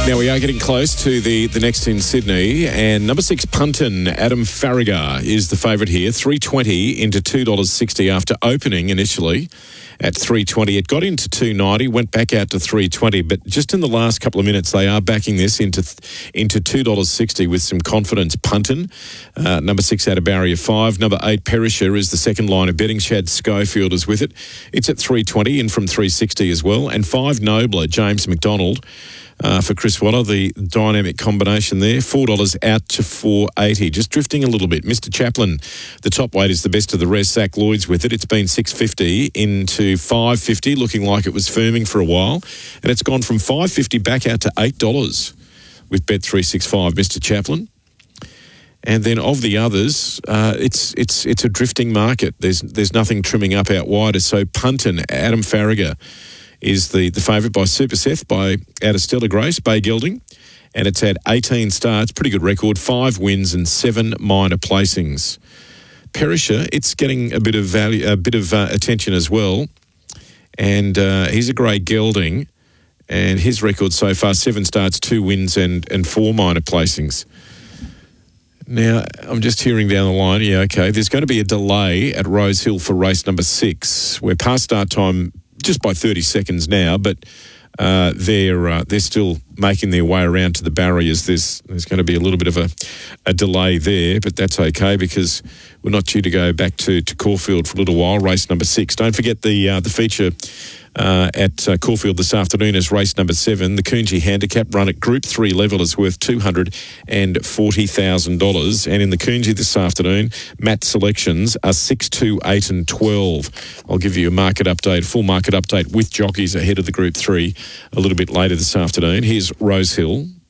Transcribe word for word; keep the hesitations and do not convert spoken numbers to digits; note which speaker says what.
Speaker 1: Now, we are getting close to the, the next in Sydney, and number six, Punton, Adam Farragher is the favourite here, three twenty into two dollars sixty after opening initially at three twenty. It got into two ninety, went back out to three twenty, but just in the last couple of minutes, they are backing this into into two dollars sixty with some confidence. Punton, uh, number six out of barrier five. Number eight, Perisher, is the second line of betting. Chad Schofield is with it. It's at three twenty, in from three sixty as well. And five, Nobler, James McDonald. Uh, for Chris Waller, the dynamic combination there, four dollars out to four eighty, just drifting a little bit. Mister Chaplin, the top weight, is the best of the rest. Zach Lloyd's with it. It's been six fifty into five fifty, looking like it was firming for a while, and it's gone from five fifty back out to eight dollars with Bet three sixty-five, Mister Chaplin. And then of the others, uh, it's it's it's a drifting market. There's there's nothing trimming up out wider. So Punton, Adam Farragher, is the, the favourite by Super Seth, by out of Stella Grace, Bay Gelding, and it's had eighteen starts, pretty good record, five wins and seven minor placings. Perisher, it's getting a bit of value, a bit of uh, attention as well, and uh, he's a grey gelding, and his record so far, seven starts, two wins and, and four minor placings. Now, I'm just hearing down the line, yeah, okay, there's going to be a delay at Rose Hill for race number six. We're past start time just by thirty seconds now, but uh, they're uh, they're still making their way around to the barriers. There's there's going to be a little bit of a, a delay there, but that's okay because we're not due to go back to, to Caulfield for a little while. Race number six. Don't forget the uh, the feature uh, at uh, Caulfield this afternoon is race number seven. The Coonji Handicap run at Group Three level is worth two hundred and forty thousand dollars, and in the Coonji this afternoon, Matt selections are six, two, eight, and twelve. I'll give you a market update, full market update with jockeys ahead of the Group Three a little bit later this afternoon. Here's Rose Hill.